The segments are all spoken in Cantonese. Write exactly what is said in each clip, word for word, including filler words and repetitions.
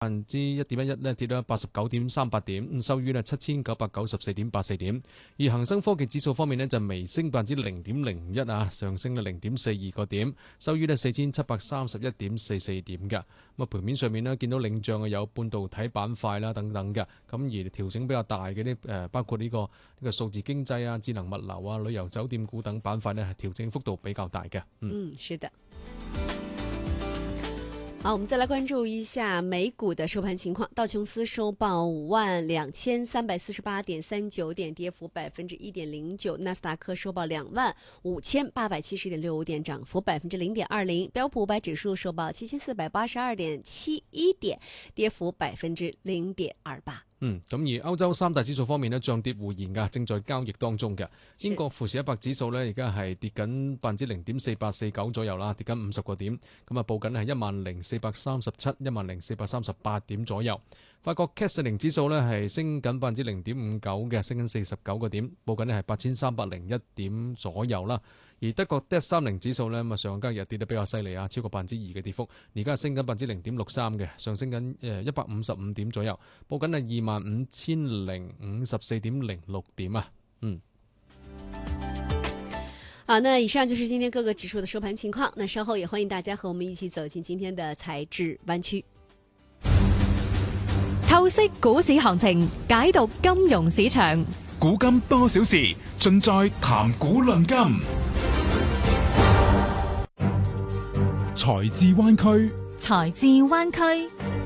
百分之一點一一咧，跌咗八十九點三八點，收於咧七千九百九十四點八四點。而恒生科技指數方面咧就微升百分之零點零一啊，上升咗零點四二個點，收於咧四千七百三十一點四四點嘅。咁啊盤面上面咧見到領漲嘅有半導體板塊啦等等嘅，咁而調整比較大嘅啲誒包括呢、這個呢、這個數字經濟啊、智能物流啊、旅遊酒店股等板塊咧係調整幅度比較大嘅。 嗯，嗯，是的。好，我們再來關注一下美股的收盤情況。道瓊斯收報五萬兩千三百四十八點三九點，跌幅百分之一點零九；納斯達克收報兩萬五千八百七十點六五點，漲幅百分之零點二零；標普五百指數收報七千四百八十二點七一點，跌幅百分之零點二八。 嗯，咁而歐洲三大指數方面呢，漲跌互現㗎，正在交易當中嘅。英國富時一百指數呢，而家係跌緊百分之零點四八四九左右啦，跌緊五十個點。咁啊，報緊係一萬零四百三十七、一萬零四百三十八點左右。法國 C A C 四零指數呢係升緊百分之零點五九嘅，升緊四十九個點，報緊呢係八千三百零一點左右啦。而德國 D A X 三零指數呢，咁啊上個交易日跌得比較犀利啊，超過百分之二嘅跌幅，而家係升緊百分之零點六三嘅，上升緊誒一百五十五點左右，報緊係二萬五千零五十四點零六點啊。嗯。 好，那以上就是今天各個指數的收盤情況。那稍後也歡迎大家和我們一起走進今天的財智灣區。 透析股市行情，解讀金融市場。 古今多少事，盡在談股論金。財智灣區， 財智灣區。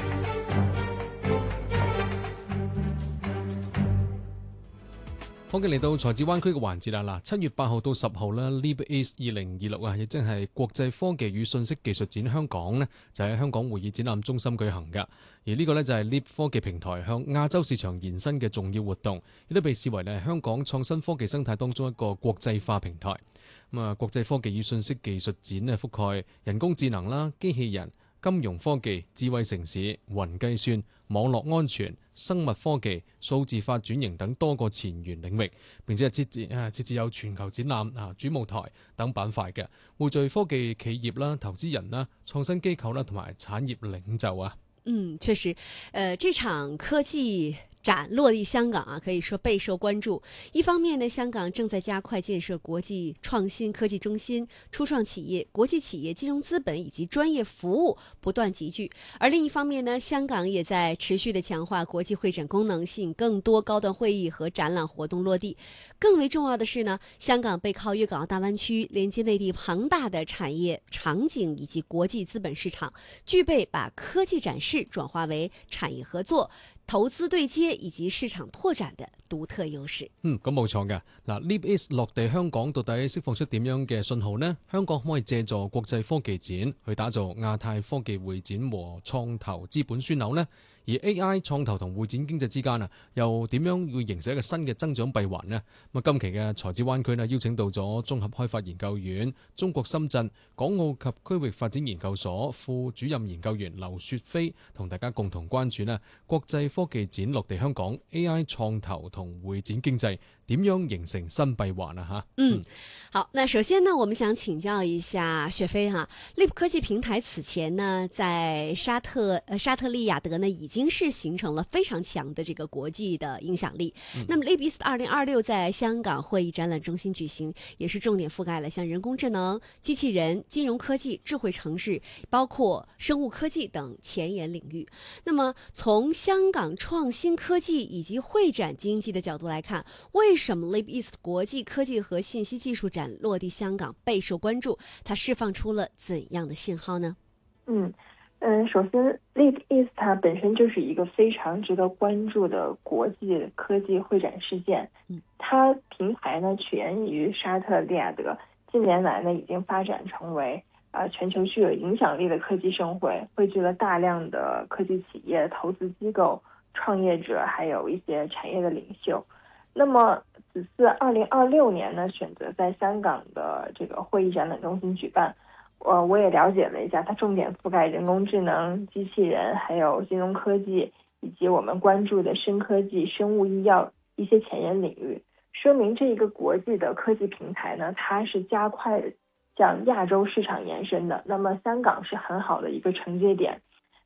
好嘅，嚟到財智灣區嘅環節啦。嗱，七月八號到十號咧 ，Leap East 二零二六啊，亦即係國際科技與信息技術展香港呢，就喺香港會議展覽中心舉行㗎。而呢個呢，就係 Leap 科技平台向亞洲市場延伸嘅重要活動，亦都被視為咧香港創新科技生態當中一個國際化平台。咁啊，國際科技與信息技術展呢，覆蓋人工智能啦、機器人、金融科技、智慧城市、雲計算、網絡安全、生物科技、數字化轉型等多個前沿領域，並且係設置誒設置有全球展覽啊、主舞台等板塊嘅，匯聚科技企業啦、投資人啦、創新機構啦同埋產業領袖啊。 嗯，確實，呃，這場科技展落地香港啊，可以說備受關注。一方面呢，香港正在加快建設國際創新科技中心，初創企業、國際企業、金融資本以及專業服務不斷集聚；而另一方面呢，香港也在持續的強化國際會展功能，吸引更多高端會議和展覽活動落地。更為重要的是呢，香港背靠粵港澳大灣區，連接內地龐大的產業場景以及國際資本市場，具備把科技展示轉化為產業合作、投資對接以及市場拓展的獨特優勢。 嗯，咁冇錯嘅。嗱 ，Leap East 落地香港到底釋放出點樣嘅信號呢？香港可唔可以借助國際科技展去打造亞太科技會展和創投資本樞紐呢？而 A I 創投同會展經濟之間啊，又點樣會形成一個新嘅增長閉環呢？咁啊，今期嘅財智灣區呢，邀請到咗綜合開發研究院、中國深圳港澳及區域發展研究所副主任研究員劉雪飛，同大家共同關注呢國際科技展落地香港 A I 創投同會展經濟點樣形成新閉環啊？吓， 嗯，好，那首先呢，我們想請教一下雪飛哈，Leap科技平台此前呢，在沙特呃沙特利雅得呢，已經是形成了非常強的這個國際的影響力。嗯、那麼 Leap East 二零二六在香港會議展覽中心舉行，也是重點覆蓋了像人工智能、機器人、金融科技、智慧城市，包括生物科技等前沿領域。那麼從香港創新科技以及會展經濟的角度來看，為什麼 Leap East 國際科技和信息技術展落地香港備受關注？它釋放出了怎樣的信號呢？ 嗯嗯，首先 Leap East 它本身就是一個非常值得關注的國際科技會展事件。嗯，它平台呢起源於沙特利雅得，近年來呢已經發展成為啊、呃、全球具有影響力的科技盛會，匯聚了大量的科技企業、投資機構、創業者，還有一些產業的領袖。那麼此次二零二六年呢，選擇在香港的這個會議展覽中心舉辦，我我也了解了一下，它重點覆蓋人工智能、機器人，還有金融科技，以及我們關注的深科技、生物醫藥一些前沿領域，說明這一個國際的科技平台呢，它是加快向亞洲市場延伸的。那麼香港是很好的一個承接點。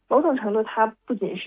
某种程度它不仅是